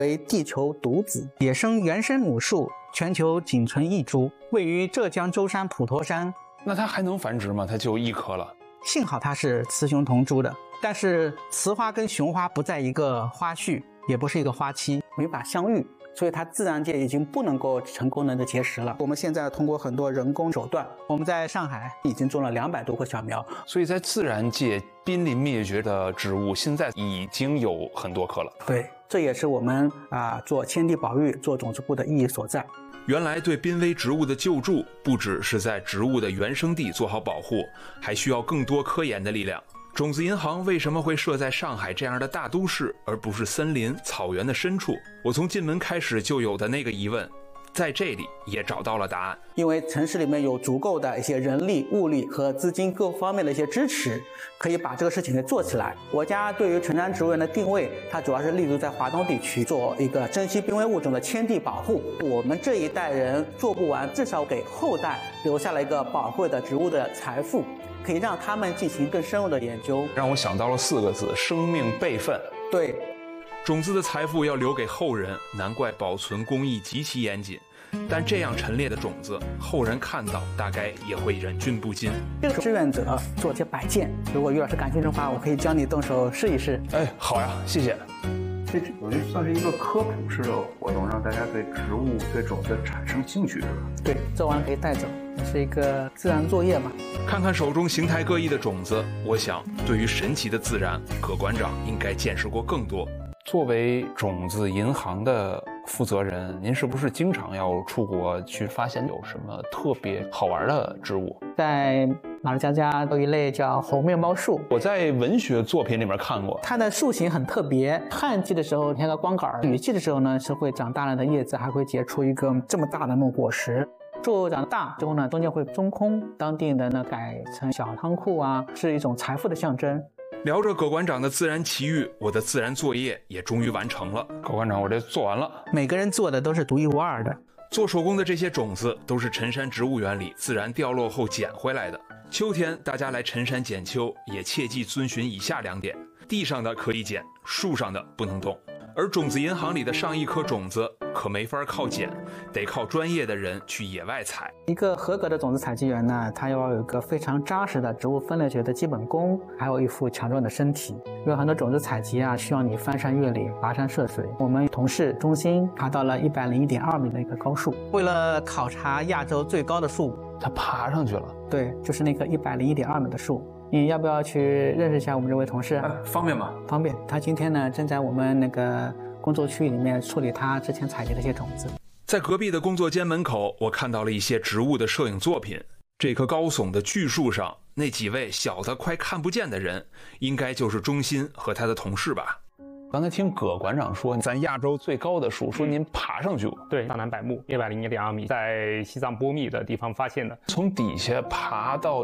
为地球独子，野生原生母树全球仅存1株，位于浙江舟山普陀山。 那它还能繁殖吗？它就1颗了。 幸好它是雌雄同株的，但是雌花跟雄花不在一个花序，也不是一个花期，没法相遇。所以它自然界已经不能够成功的结实了。我们现在通过很多人工手段，我们在上海已经种了200多棵小苗。 所以在自然界濒临灭绝的植物，现在已经有很多棵了。 对，这也是我们做迁地保育、做种子库的意义所在。 原来对濒危植物的救助，不只是在植物的原生地做好保护，还需要更多科研的力量。种子银行为什么会设在上海这样的大都市，而不是森林、草原的深处？我从进门开始就有的那个疑问，在这里也找到了答案。 因为城市里面有足够的一些人力、物力和资金各方面的一些支持，可以把这个事情给做起来。国家对于成山植物园的定位，它主要是立足在华东地区，做一个珍稀濒危物种的迁地保护。我们这一代人做不完，至少给后代留下了一个宝贵的植物的财富，可以让他们进行更深入的研究。 让我想到了4个字：生命备份。 对， 种子的财富要留给后人，难怪保存工艺极其严谨。但这样陈列的种子，后人看到大概也会忍俊不禁。 这个志愿者做些摆件，如果于老师感兴趣的话，我可以教你动手试一试。 哎，好呀，谢谢。 这我觉得算是一个科普式的活动，让大家对植物、对种子产生兴趣，是吧？ 对，做完可以带走，是一个自然作业嘛。 看看手中形态各异的种子，我想对于神奇的自然，葛馆长应该见识过更多。作为种子银行的负责人，您是不是经常要出国去发现有什么特别好玩的植物？ 在马六甲家有一类叫猴面包树， 我在文学作品里面看过， 它的树形很特别。旱季的时候像个光杆，雨季的时候呢是会长大量的叶子，还会结出一个这么大的那种果实。树长大之后呢，中间会中空，当地人呢改成小仓库啊，是一种财富的象征。 聊着葛馆长的自然奇遇，我的自然作业也终于完成了。葛馆长，我这做完了。 每个人做的都是独一无二的。 做手工的这些种子都是陈山植物园里自然掉落后捡回来的。秋天大家来陈山捡秋，也切记遵循以下2点：地上的可以捡，树上的不能动。而种子银行里的上亿颗种子可没法靠捡，得靠专业的人去野外采。 一个合格的种子采集员呢，他要有一个非常扎实的植物分类学的基本功，还有一副强壮的身体。有很多种子采集需要你翻山越岭、跋山涉水。我们同事中心爬到了101.2米的一个高树，为了考察亚洲最高的树， 他爬上去了。 对，就是那棵101.2米的树。你要不要去认识一下我们这位同事？ 方便吗？ 方便。他今天呢正在我们那个工作区域里面处理他之前采集的一些种子。 在隔壁的工作间门口，我看到了一些植物的摄影作品。这棵高耸的巨树上，那几位小的快看不见的人，应该就是钟鑫和他的同事吧。刚才听葛馆长说，咱亚洲最高的树，说您爬上去过。 对，藏南柏木101.2米，在西藏波密的地方发现的。 从底下爬到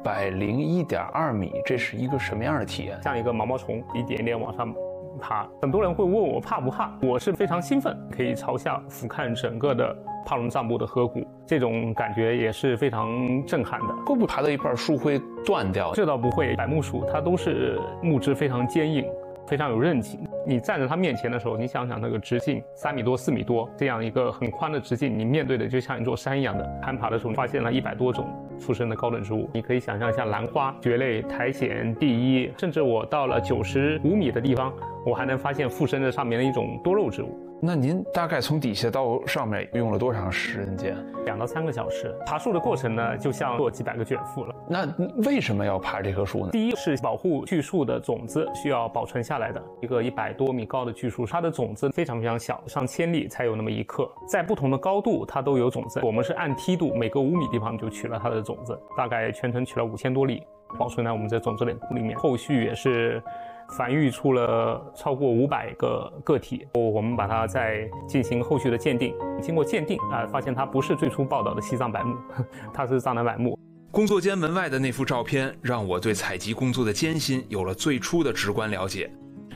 101.2米，这是一个什么样的体验？ 像一个毛毛虫，一点点往上爬。很多人会问我怕不怕，我是非常兴奋，可以朝下俯瞰整个的帕隆藏布的河谷，这种感觉也是非常震撼的。 会不会爬到一半树会断掉？ 这倒不会，柏木树它都是木质非常坚硬，非常有韧劲。你站在它面前的时候，你想想那个直径3米多、4米多，这样一个很宽的直径，你面对的就像一座山一样的。攀爬的时候，发现了100多种附生的高等植物，你可以想象像兰花、蕨类、苔藓、地衣，甚至我到了95米的地方，我还能发现附生在上面的一种多肉植物。 那您大概从底下到上面用了多长时间 ？2到3个小时。爬树的过程呢，就像做几百个卷腹了。 那为什么要爬这棵树呢？ 第一是保护巨树的种子需要保存下来的。一个100多米高的巨树，它的种子非常非常小，上千粒才有那么1克。在不同的高度，它都有种子。我们是按梯度，每隔5米地方就取了它的种子，大概全程取了5000多粒，保存在我们这种子链库里面。后续也是繁育出了超过500个个体，我们把它再进行后续的鉴定。经过鉴定发现它不是最初报道的西藏柏木，它是藏南柏木。 工作间门外的那幅照片，让我对采集工作的艰辛有了最初的直观了解。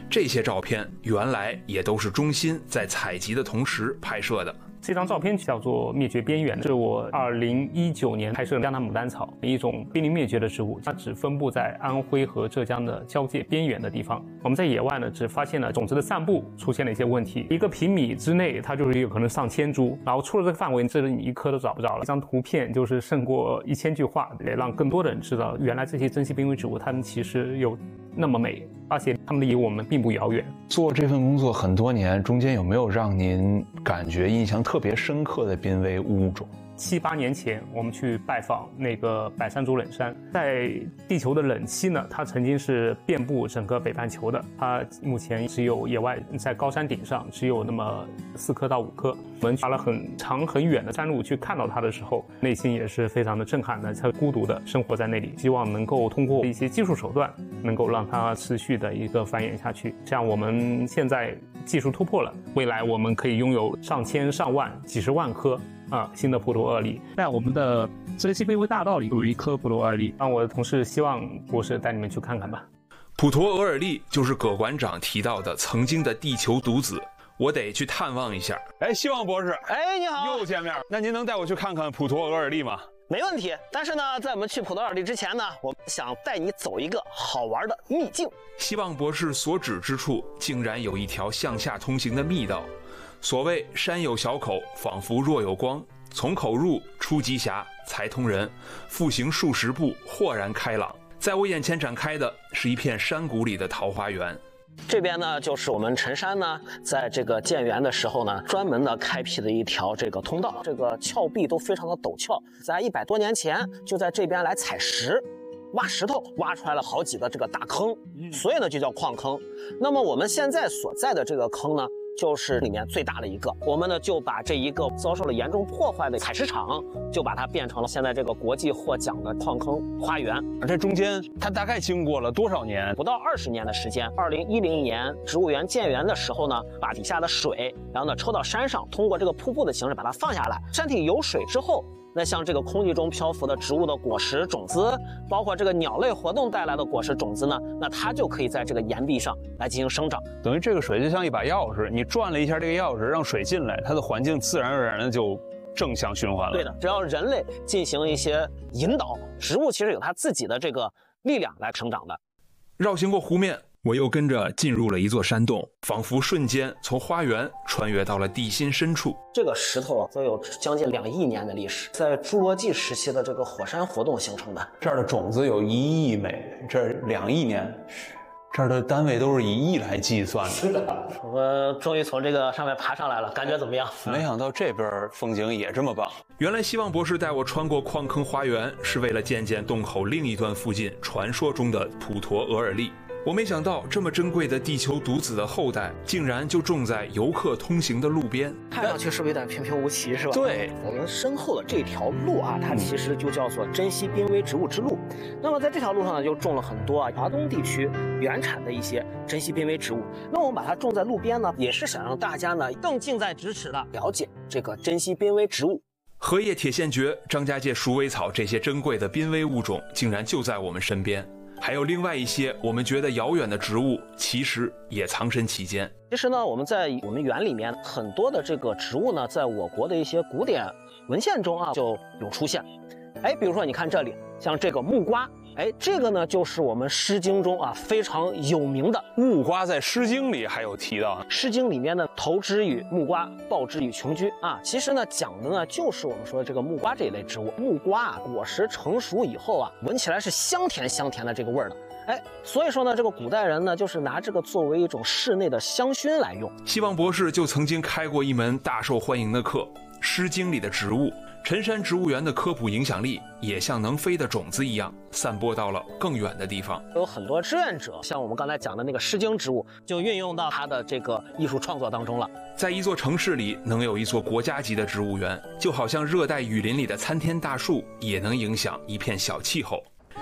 这些照片原来也都是中心在采集的同时拍摄的。 这张照片叫做灭绝边缘，是我2019年拍摄的江南牡丹草，一种濒临灭绝的植物，它只分布在安徽和浙江的交界边缘的地方。我们在野外呢，只发现了种子的散布出现了一些问题，1个平米之内它就是有可能上千株，然后出了这个范围，这里你一颗都找不着了。这张图片就是胜过1000句话，也让更多的人知道，原来这些珍稀濒危植物它们其实有那么美，而且它们离我们并不遥远。 做这份工作很多年，中间有没有让您感觉印象特别深刻的濒危物种 ？7、8年前，我们去拜访那个百山竹冷杉，在地球的冷期呢，它曾经是遍布整个北半球的。它目前只有野外在高山顶上只有那么4颗到5颗。我们爬了很长很远的山路去看到它的时候，内心也是非常的震撼的。它孤独的生活在那里，希望能够通过一些技术手段，能够让它持续的一个繁衍下去。像我们现在技术突破了，未来我们可以拥有上千上万几十万颗新的普陀尔利。在我们的珍稀濒危大道里有一颗普陀尔利，让我的同事希望博士带你们去看看吧。 普陀俄尔利就是葛馆长提到的曾经的地球独子，我得去探望一下。 哎，希望博士， 哎，你好， 又见面。那您能带我去看看普陀俄尔利吗？ 没问题。但是呢，在我们去普陀尔利之前呢，我想带你走一个好玩的秘境。 希望博士所指之处，竟然有一条向下通行的密道。所谓山有小口，仿佛若有光，从口入出极狭，才通人，复行数十步，豁然开朗。在我眼前展开的是一片山谷里的桃花源。 这边呢，就是我们陈山呢，在这个建园的时候呢，专门的开辟的一条这个通道，这个峭壁都非常的陡峭，在100多年前就在这边来采石。挖石头挖出来了好几个这个大坑，所以呢就叫矿坑。那么我们现在所在的这个坑呢，就是里面最大的一个。我们呢就把这一个遭受了严重破坏的采石场，就把它变成了现在这个国际获奖的矿坑花园。 这中间它大概经过了多少年？ 不到20年的时间。2010年植物园建园的时候呢，把底下的水，然后呢抽到山上，通过这个瀑布的形式把它放下来。山体有水之后，那像这个空气中漂浮的植物的果实种子，包括这个鸟类活动带来的果实种子呢，那它就可以在这个岩壁上来进行生长。 等于这个水就像一把钥匙，你转了一下这个钥匙，让水进来，它的环境自然而然的就正向循环了。 对的，只要人类进行一些引导，植物其实有它自己的这个力量来生长的。 绕行过湖面，我又跟着进入了一座山洞，仿佛瞬间从花园穿越到了地心深处。 这个石头都有将近2亿年的历史，在侏罗纪时期的这个火山活动形成的。 这儿的种子有1亿枚，这2亿年，这儿的单位都是以亿来计算的。 是的，我们终于从这个上面爬上来了，感觉怎么样？ 没想到这边风景也这么棒。 原来希望博士带我穿过矿坑花园，是为了见见洞口另一端附近传说中的普陀俄尔利。我没想到这么珍贵的地球独子的后代，竟然就种在游客通行的路边。 看上去是不是有点平平无奇，是吧？ 对， 我们身后的这条路啊，它其实就叫做珍稀濒危植物之路。那么在这条路上呢，就种了很多华东地区原产的一些珍稀濒危植物。那我们把它种在路边呢，也是想让大家呢更近在咫尺的了解这个珍稀濒危植物。 荷叶铁线蕨、张家界鼠尾草这些珍贵的濒危物种，竟然就在我们身边。还有另外一些我们觉得遥远的植物，其实也藏身其间。 其实呢，我们在我们园里面很多的这个植物呢，在我国的一些古典文献中啊就有出现。哎，比如说你看这里，像这个木瓜，哎，这个呢就是我们《诗经》中啊非常有名的木瓜，在《诗经》里还有提到， 《诗经》里面呢投之以木瓜，报之以穷居啊，其实呢讲的呢就是我们说的这个木瓜这一类植物。木瓜啊，果实成熟以后啊，闻起来是香甜香甜的这个味儿的。哎，所以说呢，这个古代人呢，就是拿这个作为一种室内的香薰来用。 希望博士就曾经开过一门大受欢迎的课，《诗经》里的植物。陈山植物园的科普影响力也像能飞的种子一样，散播到了更远的地方。 有很多志愿者，像我们刚才讲的那个《诗经》植物，就运用到他的这个艺术创作当中了。 在一座城市里能有一座国家级的植物园，就好像热带雨林里的参天大树，也能影响一片小气候。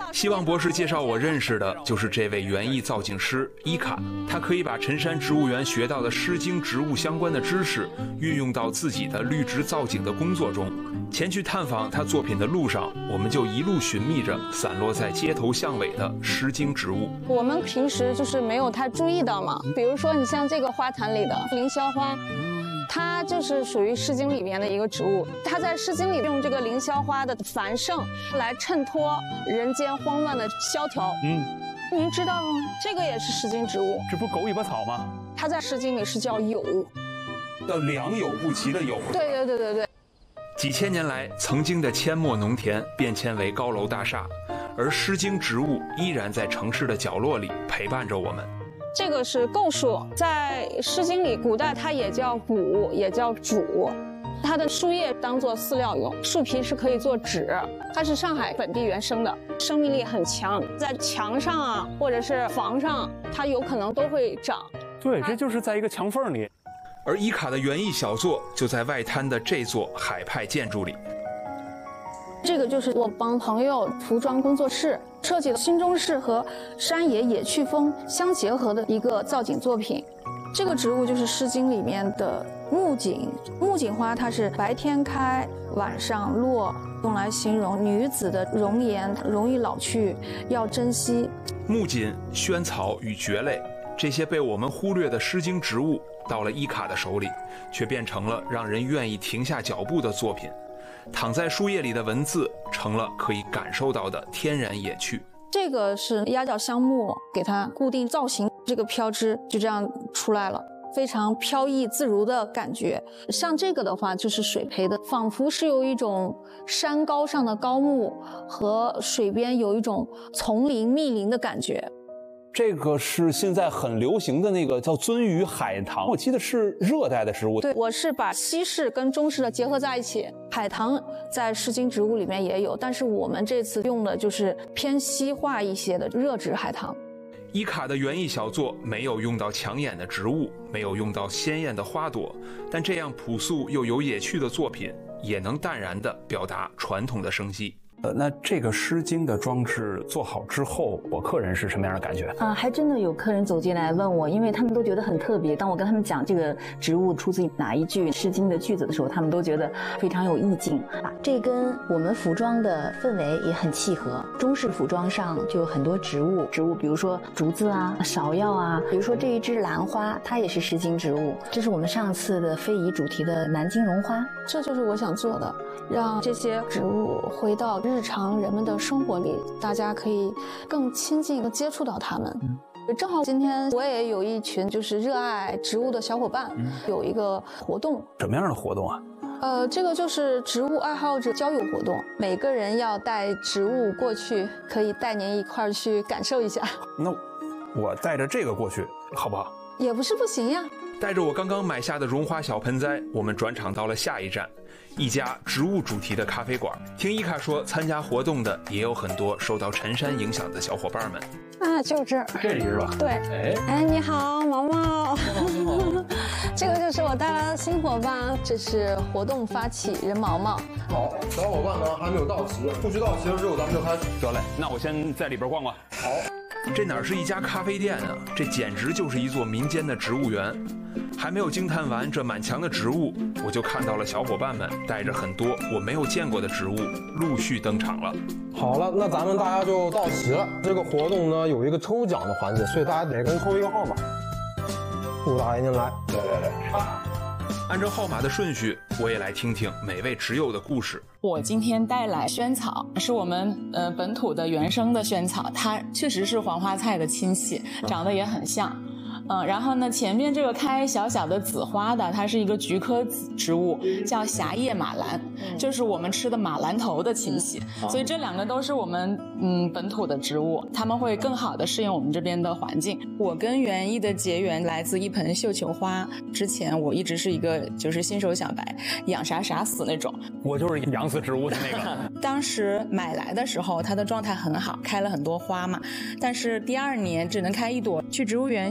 希望博士介绍我认识的就是这位园艺造景师伊卡，他可以把陈山植物园学到的《诗经》植物相关的知识运用到自己的绿植造景的工作中。前去探访他作品的路上，我们就一路寻觅着散落在街头巷尾的《诗经》植物。 我们平时就是没有太注意到嘛，比如说你像这个花坛里的凌霄花，它就是属于《诗经》里面的一个植物。它在《诗经》里用这个凌霄花的繁盛来衬托人间慌乱的萧条。您知道吗？这个也是《诗经》植物。 这不狗尾巴草吗？ 它在《诗经》里是叫有， 叫良莠不齐的莠。 对。 几千年来，曾经的阡陌农田变迁为高楼大厦，而《诗经》植物依然在城市的角落里陪伴着我们。 这个是构树，在《诗经》里，古代它也叫谷，也叫渚。它的树叶当做饲料用，树皮是可以做纸。它是上海本地原生的，生命力很强，在墙上啊，或者是房上，它有可能都会长。 对，这就是在一个墙缝里。 而伊卡的园艺小作就在外滩的这座海派建筑里。 这个就是我帮朋友服装工作室设计的新中式和山野野趣风相结合的一个造景作品。这个植物就是《诗经》里面的木槿。木槿花它是白天开，晚上落，用来形容女子的容颜容易老去，要珍惜。 木槿、萱草与蕨类，这些被我们忽略的《诗经》植物，到了伊卡的手里，却变成了让人愿意停下脚步的作品。躺在书页里的文字，成了可以感受到的天然野趣。 这个是压角香木，给它固定造型，这个飘枝就这样出来了，非常飘逸自如的感觉。像这个的话，就是水培的，仿佛是有一种山高上的高木和水边有一种丛林密林的感觉。 这个是现在很流行的那个叫鳟鱼海棠，我记得是热带的植物。 对，我是把西式跟中式的结合在一起。海棠在《诗经》植物里面也有，但是我们这次用的就是偏西化一些的热植海棠。 伊卡的园艺小作没有用到抢眼的植物，没有用到鲜艳的花朵，但这样朴素又有野趣的作品，也能淡然地表达传统的生机。 那这个《诗经》的装置做好之后，我客人是什么样的感觉？ 还真的有客人走进来问我，因为他们都觉得很特别。当我跟他们讲这个植物出自于哪一句《诗经》的句子的时候，他们都觉得非常有意境。 这跟我们服装的氛围也很契合。中式服装上就有很多植物，比如说竹子啊、芍药啊，比如说这一支兰花，它也是《诗经》植物。这是我们上次的非遗主题的南京绒花。 这就是我想做的，让这些植物回到日常人们的生活里，大家可以更亲近地接触到它们。正好今天我也有一群就是热爱植物的小伙伴，有一个活动。 什么样的活动啊？ 这个就是植物爱好者交友活动，每个人要带植物过去，可以带您一块儿去感受一下。 那我带着这个过去好不好？ 也不是不行呀。 带着我刚刚买下的绒花小盆栽，我们转场到了下一站，一家植物主题的咖啡馆。听伊卡说，参加活动的也有很多受到陈山影响的小伙伴们。 就这儿， 这里是吧？ 对。你好，毛毛。这个就是我带来的新伙伴，这是活动发起人毛毛。 好，小伙伴呢还没有到齐，不许到齐了之后咱们就开始。 得嘞，那我先在里边逛逛。 好。 这哪是一家咖啡店啊，这简直就是一座民间的植物园。还没有惊叹完这满墙的植物，我就看到了小伙伴们带着很多我没有见过的植物陆续登场了。 好了，那咱们大家就到齐了。这个活动呢有一个抽奖的环节，所以大家每个人抽一个号码。陆大爷您来。来。 按照号码的顺序，我也来听听每位植友的故事。 我今天带来萱草，是我们本土的原生的萱草，它确实是黄花菜的亲戚，长得也很像。然后呢，前面这个开小小的紫花的，它是一个菊科植物，叫狭叶马兰，就是我们吃的马兰头的亲戚。所以这两个都是我们本土的植物，它们会更好的适应我们这边的环境。我跟园艺的结缘来自一盆绣球花，之前我一直是一个就是新手小白，养啥啥死那种。 我就是养死植物的那个。 当时买来的时候，它的状态很好，开了很多花嘛，但是第2年只能开1朵。去植物园学习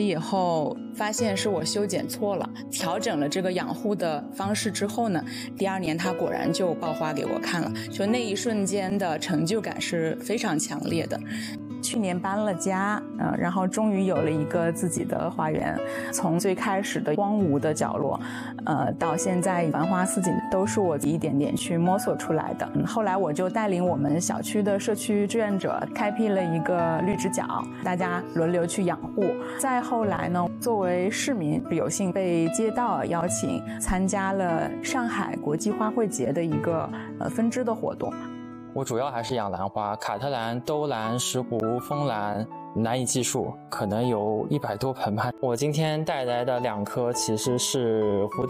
以后发现是我修剪错了，调整了这个养护的方式之后呢，第2年它果然就爆花给我看了，就那一瞬间的成就感是非常强烈的。去年搬了家，然后终于有了一个自己的花园。从最开始的荒芜的角落，到现在繁花似锦，都是我一点点去摸索出来的。后来我就带领我们小区的社区志愿者开辟了一个绿植角，大家轮流去养护。再后来呢，作为市民有幸被街道邀请参加了上海国际花卉节的一个分支的活动。 我主要还是养兰花，卡特兰、兜兰、石斛、枫兰，难以计数，可能有100多盆吧。我今天带来的2棵其实是蝴蝶